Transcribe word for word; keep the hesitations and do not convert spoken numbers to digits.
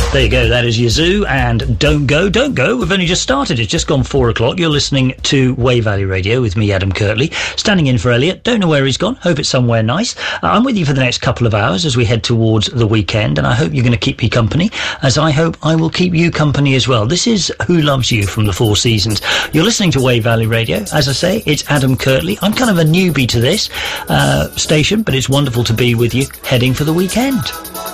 There you go, that is Yazoo and Don't Go, Don't Go. We've only just started, it's just gone four o'clock. You're listening to Wave Valley Radio with me, Adam Kirtley, standing in for Elliot. Don't know where he's gone, hope it's somewhere nice. Uh, I'm with you for the next couple of hours as we head towards the weekend, and I hope you're going to keep me company, as I hope I will keep you company as well. This is Who Loves You from the Four Seasons. You're listening to Wave Valley Radio. As I say, it's Adam Kirtley. I'm kind of a newbie to this uh, station, but it's wonderful to be with you heading for the weekend.